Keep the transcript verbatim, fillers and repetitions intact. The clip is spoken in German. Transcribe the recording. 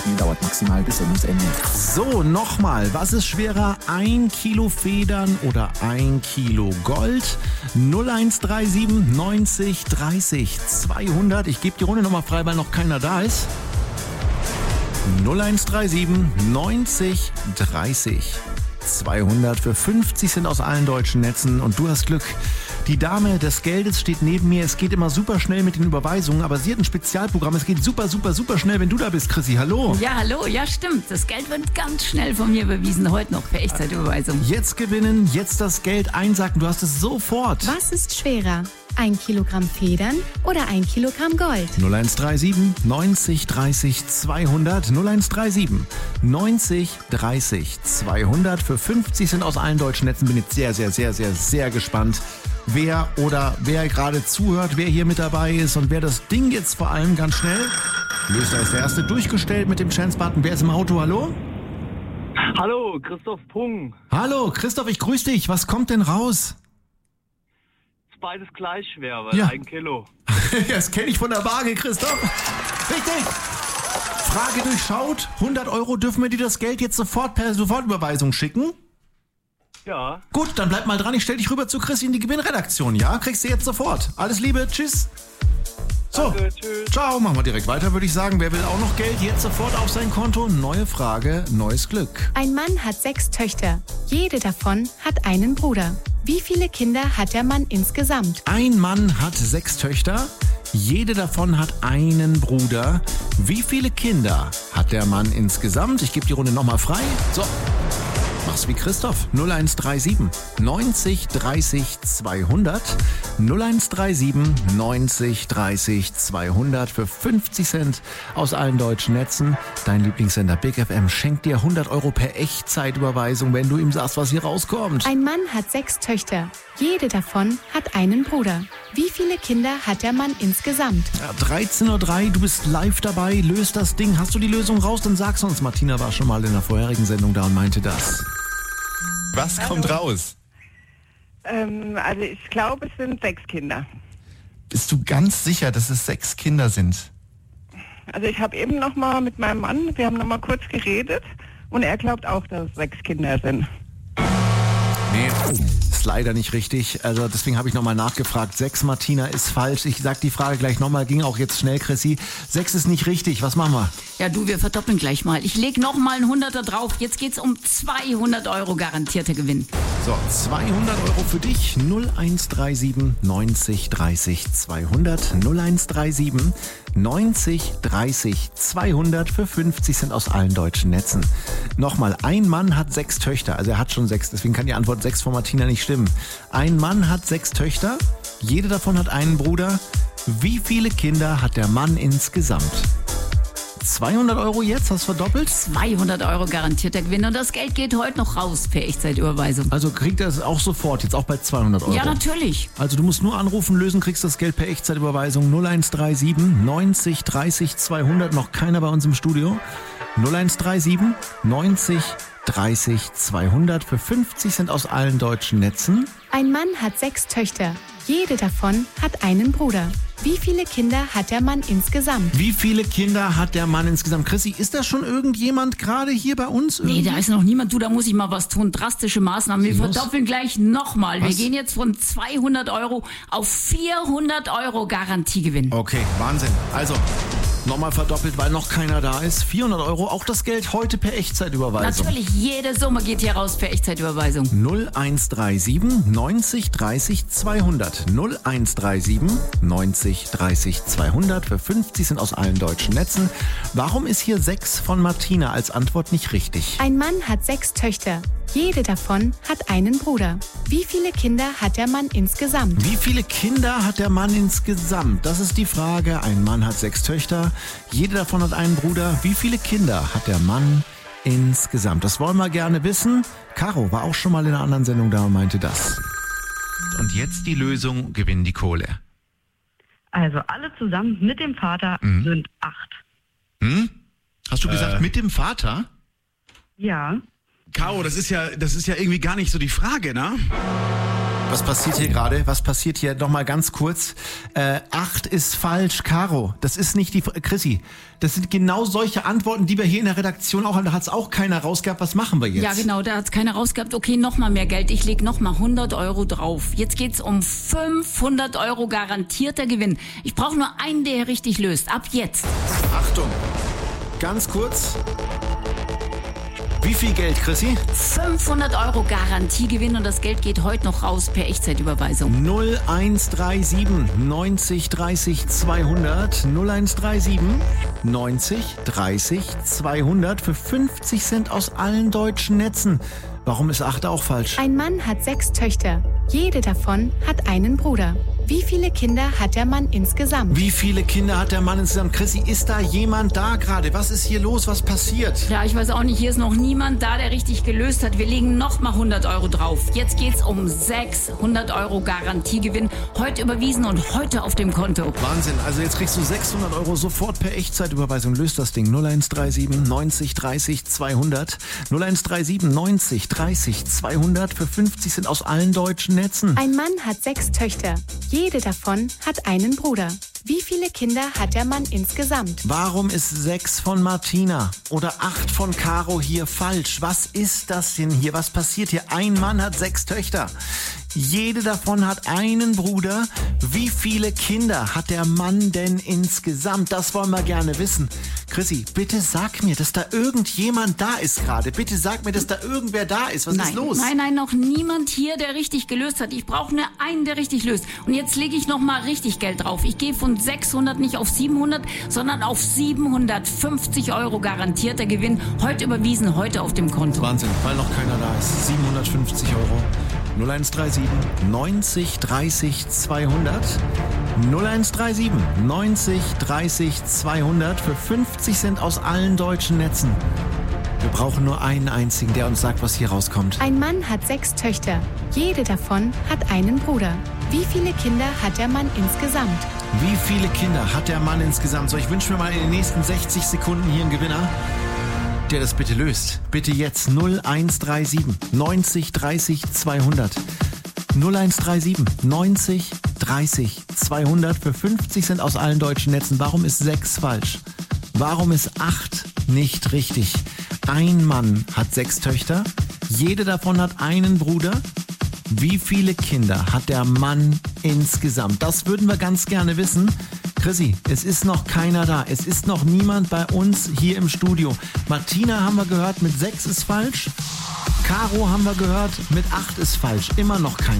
Die dauert maximal bis Sendungsende. So, nochmal. Was ist schwerer? Ein Kilo Federn oder ein Kilo Gold? null eins drei sieben neunzig dreißig zweihundert. Ich gebe die Runde nochmal frei, weil noch keiner da ist. null eins drei sieben neunzig dreißig zweihundert. Für fünfzig sind aus allen deutschen Netzen und du hast Glück. Die Dame des Geldes steht neben mir. Es geht immer super schnell mit den Überweisungen, aber sie hat ein Spezialprogramm. Es geht super, super, super schnell, wenn du da bist, Chrissy. Hallo. Ja, hallo. Ja, stimmt. Das Geld wird ganz schnell von mir überwiesen. Heute noch per Echtzeitüberweisung. Jetzt gewinnen, jetzt das Geld einsacken. Du hast es sofort. Was ist schwerer? Ein Kilogramm Federn oder ein Kilogramm Gold? null eins drei sieben neunzig dreißig zweihundert. null eins drei sieben neunzig dreißig zweihundert. Für fünfzig sind aus allen deutschen Netzen. Bin jetzt sehr, sehr, sehr, sehr, sehr gespannt, wer oder wer gerade zuhört, wer hier mit dabei ist und wer das Ding jetzt vor allem ganz schnell löst. Da ist der erste durchgestellt mit dem Chance-Button. Wer ist im Auto? Hallo? Hallo, Christoph Pung. Hallo, Christoph, ich grüße dich. Was kommt denn raus? Ist beides gleich schwer, weil Ja. ein Kilo. Das kenne ich von der Waage, Christoph. Richtig. Frage durchschaut. hundert Euro, dürfen wir dir das Geld jetzt sofort per Sofortüberweisung schicken? Ja. Gut, dann bleib mal dran. Ich stell dich rüber zu Chrissy in die Gewinnredaktion, ja? Kriegst du jetzt sofort. Alles Liebe, tschüss. So, Danke, tschüss. Ciao, machen wir direkt weiter, würde ich sagen. Wer will auch noch Geld? Jetzt sofort auf sein Konto. Neue Frage, neues Glück. Ein Mann hat sechs Töchter. Jede davon hat einen Bruder. Wie viele Kinder hat der Mann insgesamt? Ein Mann hat sechs Töchter. Jede davon hat einen Bruder. Wie viele Kinder hat der Mann insgesamt? Ich gebe die Runde nochmal frei. So. Mach's wie Christoph. null eins drei sieben neunzig dreißig zweihundert. null eins drei sieben neunzig dreißig zweihundert. Für fünfzig Cent aus allen deutschen Netzen. Dein Lieblingssender Big F M schenkt dir hundert Euro per Echtzeitüberweisung, wenn du ihm sagst, was hier rauskommt. Ein Mann hat sechs Töchter. Jede davon hat einen Bruder. Wie viele Kinder hat der Mann insgesamt? Ja, dreizehn Uhr drei, du bist live dabei, löst das Ding. Hast du die Lösung raus, dann sag's uns. Martina war schon mal in der vorherigen Sendung da und meinte das. Was kommt raus? Ähm, also ich glaube, es sind sechs Kinder. Bist du ganz sicher, dass es sechs Kinder sind? Also ich habe eben noch mal mit meinem Mann, wir haben noch mal kurz geredet und er glaubt auch, dass es sechs Kinder sind. Nee, ist leider nicht richtig. Also deswegen habe ich nochmal nachgefragt. Sechs, Martina, ist falsch. Ich sag die Frage gleich nochmal, ging auch jetzt schnell, Chrissy. Sechs ist nicht richtig. Was machen wir? Ja, du, wir verdoppeln gleich mal. Ich leg noch mal einen Hunderter drauf. Jetzt geht's um zweihundert Euro garantierter Gewinn. So, zweihundert Euro für dich. null eins drei sieben neunzig dreißig zweihundert. null eins drei sieben neunzig dreißig zweihundert. Für fünfzig sind aus allen deutschen Netzen. Nochmal, ein Mann hat sechs Töchter. Also er hat schon sechs. Deswegen kann die Antwort sechs von Martina nicht stimmen. Ein Mann hat sechs Töchter. Jede davon hat einen Bruder. Wie viele Kinder hat der Mann insgesamt? zweihundert Euro jetzt, hast du verdoppelt? zweihundert Euro garantierter Gewinn und das Geld geht heute noch raus per Echtzeitüberweisung. Also kriegt er es auch sofort, jetzt auch bei zweihundert Euro? Ja, natürlich. Also du musst nur anrufen, lösen, kriegst das Geld per Echtzeitüberweisung null eins drei sieben neunzig dreißig zweihundert. Noch keiner bei uns im Studio. null eins drei sieben neunzig dreißig zweihundert. Für fünfzig sind aus allen deutschen Netzen. Ein Mann hat sechs Töchter. Jede davon hat einen Bruder. Wie viele Kinder hat der Mann insgesamt? Wie viele Kinder hat der Mann insgesamt? Chrissy, ist da schon irgendjemand gerade hier bei uns? Nee, Irgendwie? da ist noch niemand. Du, da muss ich mal was tun. Drastische Maßnahmen. Wir Los. verdoppeln gleich nochmal. Wir Was? gehen jetzt von zweihundert Euro auf vierhundert Euro Garantiegewinn. Okay, Wahnsinn. Also, nochmal verdoppelt, weil noch keiner da ist. vierhundert Euro, auch das Geld heute per Echtzeitüberweisung. Natürlich, jede Summe geht hier raus per Echtzeitüberweisung. null eins drei sieben neunzig dreißig zweihundert. null eins drei sieben neunzig dreißig zweihundert. Für fünfzig sind aus allen deutschen Netzen. Warum ist hier sechs von Martina als Antwort nicht richtig? Ein Mann hat sechs Töchter. Jede davon hat einen Bruder. Wie viele Kinder hat der Mann insgesamt? Wie viele Kinder hat der Mann insgesamt? Das ist die Frage. Ein Mann hat sechs Töchter. Jede davon hat einen Bruder. Wie viele Kinder hat der Mann insgesamt? Das wollen wir gerne wissen. Caro war auch schon mal in einer anderen Sendung da und meinte das. Und jetzt die Lösung, gewinnen die Kohle. Also alle zusammen mit dem Vater Mhm. sind acht. Hm? Hast du gesagt, Äh. mit dem Vater? Ja. Caro, das ist ja, das ist ja irgendwie gar nicht so die Frage, ne? Was passiert hier gerade? Was passiert hier? Nochmal ganz kurz. Äh, acht ist falsch, Caro. Das ist nicht die... Chrissy, das sind genau solche Antworten, die wir hier in der Redaktion auch haben. Da hat es auch keiner rausgehabt. Was machen wir jetzt? Ja, genau, da hat es keiner rausgehabt. Okay, nochmal mehr Geld. Ich leg nochmal hundert Euro drauf. Jetzt geht's um fünfhundert Euro garantierter Gewinn. Ich brauche nur einen, der richtig löst. Ab jetzt. Achtung. Ganz kurz. Wie viel Geld, Chrissy? fünfhundert Euro Garantiegewinn und das Geld geht heute noch raus per Echtzeitüberweisung. null eins drei sieben neunzig dreißig zweihundert null eins drei sieben neunzig dreißig zweihundert für fünfzig Cent aus allen deutschen Netzen. Warum ist acht auch falsch? Ein Mann hat sechs Töchter. Jede davon hat einen Bruder. Wie viele Kinder hat der Mann insgesamt? Wie viele Kinder hat der Mann insgesamt? Chrissy, ist da jemand da gerade? Was ist hier los? Was passiert? Ja, ich weiß auch nicht, hier ist noch niemand da, der richtig gelöst hat. Wir legen nochmal hundert Euro drauf. Jetzt geht's um sechshundert Euro Garantiegewinn. Heute überwiesen und heute auf dem Konto. Wahnsinn, also jetzt kriegst du sechshundert Euro sofort per Echtzeitüberweisung. Löst das Ding. null eins drei sieben neunzig dreißig zweihundert null eins drei sieben neunzig dreißig zweihundert für fünfzig Cent aus allen deutschen Netzen. Ein Mann hat sechs Töchter. Jede davon hat einen Bruder. Wie viele Kinder hat der Mann insgesamt? Warum ist sechs von Martina oder acht von Caro hier falsch? Was ist das denn hier? Was passiert hier? Ein Mann hat sechs Töchter. Jede davon hat einen Bruder. Wie viele Kinder hat der Mann denn insgesamt? Das wollen wir gerne wissen. Chrissy, bitte sag mir, dass da irgendjemand da ist gerade. Bitte sag mir, dass da irgendwer da ist. Was nein, ist los? Nein, nein, noch niemand hier, der richtig gelöst hat. Ich brauche nur einen, der richtig löst. Und jetzt lege ich noch mal richtig Geld drauf. Ich gehe von sechshundert nicht auf siebenhundert, sondern auf siebenhundertfünfzig Euro garantierter Gewinn. Heute überwiesen, heute auf dem Konto. Wahnsinn, weil noch keiner da ist. siebenhundertfünfzig Euro. null eins drei sieben neunzig dreißig zweihundert null eins drei sieben neunzig dreißig zweihundert für fünfzig Cent aus allen deutschen Netzen. Wir brauchen nur einen einzigen, der uns sagt, was hier rauskommt. Ein Mann hat sechs Töchter. Jede davon hat einen Bruder. Wie viele Kinder hat der Mann insgesamt? Wie viele Kinder hat der Mann insgesamt? So, ich wünsche mir mal in den nächsten sechzig Sekunden hier einen Gewinner, der das bitte löst. Bitte jetzt null eins drei sieben neunzig dreißig zweihundert null eins drei sieben neunzig dreißig zweihundert für fünfzig Cent aus allen deutschen Netzen. Warum ist sechs falsch? Warum ist acht nicht richtig? Ein Mann hat sechs Töchter. Jede davon hat einen Bruder. Wie viele Kinder hat der Mann insgesamt? Das würden wir ganz gerne wissen. Chrissy, es ist noch keiner da. Es ist noch niemand bei uns hier im Studio. Martina haben wir gehört, mit sechs ist falsch. Caro haben wir gehört, mit acht ist falsch. Immer noch keiner.